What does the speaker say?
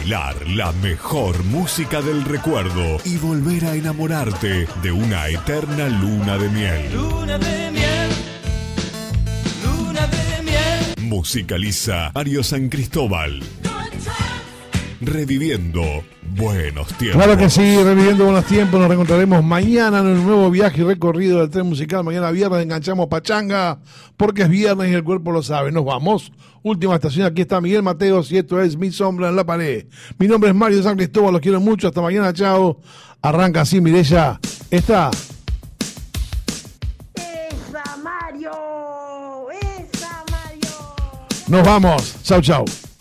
bailar la mejor música del recuerdo y volver a enamorarte de una eterna luna de miel. Luna de miel, luna de miel. Musicaliza Mario San Cristóbal. Reviviendo buenos tiempos. Claro que sí, reviviendo buenos tiempos. Nos reencontraremos mañana en un nuevo viaje y recorrido del tren musical. Mañana viernes enganchamos pachanga, porque es viernes y el cuerpo lo sabe. Nos vamos. Última estación, aquí está Miguel Mateos y esto es Mi Sombra en la Pared. Mi nombre es Mario San Cristóbal, los quiero mucho. Hasta mañana, chao. Arranca así, Mireya. Esta. ¡Esa, Mario! ¡Esa, Mario! Nos vamos. Chau, chau.